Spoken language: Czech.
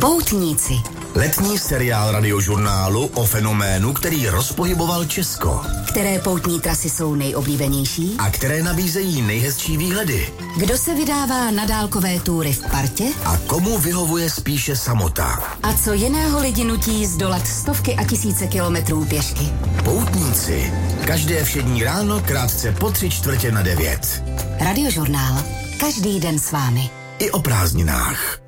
Poutníci. Letní seriál radiožurnálu o fenoménu, který rozpohyboval Česko. Které poutní trasy jsou nejoblíbenější? A které nabízejí nejhezčí výhledy? Kdo se vydává na dálkové túry v partě? A komu vyhovuje spíše samota? A co jiného lidi nutí zdolat stovky a tisíce kilometrů pěšky? Poutníci. Každé všední ráno krátce po 8:45. Radiožurnál. Každý den s vámi. I o prázdninách.